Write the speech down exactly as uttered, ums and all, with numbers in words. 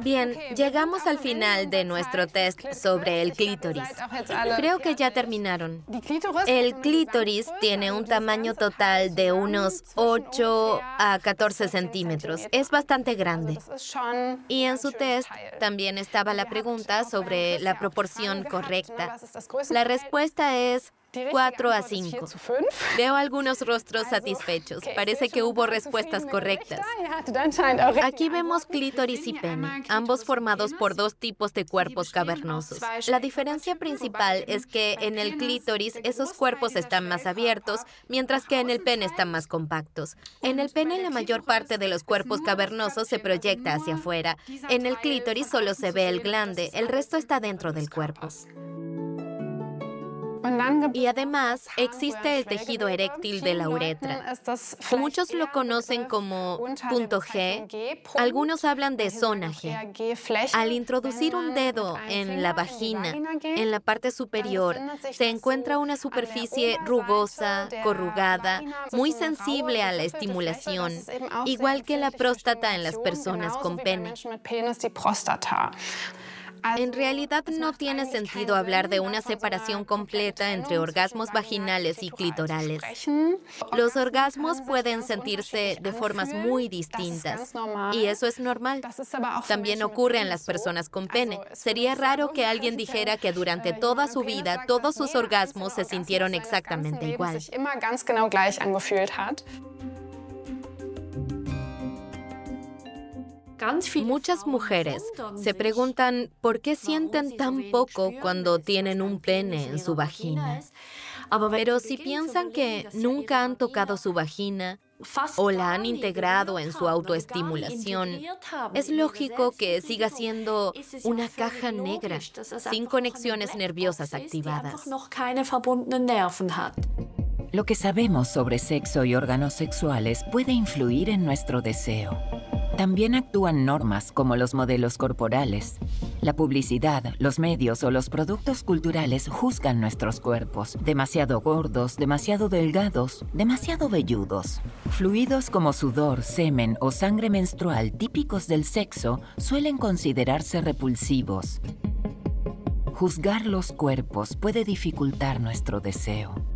Bien, llegamos al final de nuestro test sobre el clítoris. Creo que ya terminaron. El clítoris tiene un tamaño total de unos ocho a catorce centímetros. Es bastante grande. Y en su test también estaba la pregunta sobre la proporción correcta. La respuesta es cuatro a cinco. Veo algunos rostros satisfechos. Parece que hubo respuestas correctas. Aquí vemos clítoris y pene, ambos formados por dos tipos de cuerpos cavernosos. La diferencia principal es que en el clítoris esos cuerpos están más abiertos, mientras que en el pene están más compactos. En el pene la mayor parte de los cuerpos cavernosos se proyecta hacia afuera. En el clítoris solo se ve el glande, el resto está dentro del cuerpo. Y además, existe el tejido eréctil de la uretra. Muchos lo conocen como punto G, algunos hablan de zona G. Al introducir un dedo en la vagina, en la parte superior, se encuentra una superficie rugosa, corrugada, muy sensible a la estimulación, igual que la próstata en las personas con pene. En realidad no tiene sentido hablar de una separación completa entre orgasmos vaginales y clitorales. Los orgasmos pueden sentirse de formas muy distintas, y eso es normal. También ocurre en las personas con pene. Sería raro que alguien dijera que durante toda su vida todos sus orgasmos se sintieron exactamente igual. Muchas mujeres se preguntan por qué sienten tan poco cuando tienen un pene en su vagina. Pero si piensan que nunca han tocado su vagina o la han integrado en su autoestimulación, es lógico que siga siendo una caja negra, sin conexiones nerviosas activadas. Lo que sabemos sobre sexo y órganos sexuales puede influir en nuestro deseo. También actúan normas como los modelos corporales. La publicidad, los medios o los productos culturales juzgan nuestros cuerpos. Demasiado gordos, demasiado delgados, demasiado velludos. Fluidos como sudor, semen o sangre menstrual típicos del sexo suelen considerarse repulsivos. Juzgar los cuerpos puede dificultar nuestro deseo.